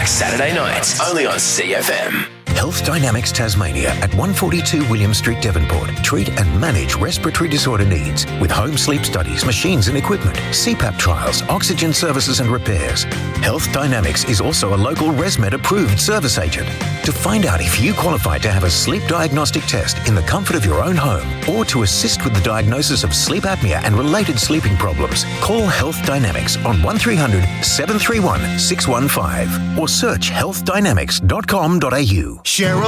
Saturday nights, only on CFM. Health Dynamics Tasmania at 142 William Street, Devonport. Treat and manage respiratory disorder needs with home sleep studies, machines and equipment, CPAP trials, oxygen services and repairs. Health Dynamics is also a local ResMed approved service agent. To find out if you qualify to have a sleep diagnostic test in the comfort of your own home or to assist with the diagnosis of sleep apnea and related sleeping problems, call Health Dynamics on 1300 731 615 or search healthdynamics.com.au. Cheryl